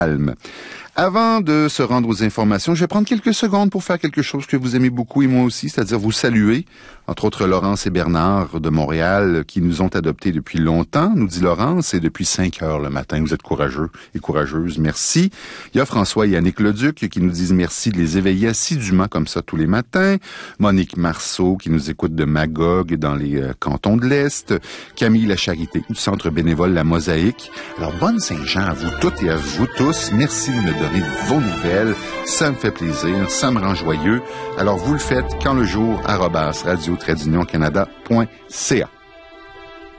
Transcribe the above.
calme. Avant de se rendre aux informations, je vais prendre quelques secondes pour faire quelque chose que vous aimez beaucoup et moi aussi, c'est-à-dire vous saluer. Entre autres, Laurence et Bernard de Montréal qui nous ont adoptés depuis longtemps, nous dit Laurence, et depuis 5 heures le matin. Vous êtes courageux et courageuses. Merci. Il y a François et Yannick Leduc qui nous disent merci de les éveiller assidûment comme ça tous les matins. Monique Marceau qui nous écoute de Magog dans les cantons de l'Est. Camille La Charité du Centre bénévole La Mosaïque. Alors, bonne Saint-Jean à vous toutes et à vous tous. Merci de me donner vos nouvelles. Ça me fait plaisir. Ça me rend joyeux. Alors, vous le faites quand le jour, @radio-canada.ca.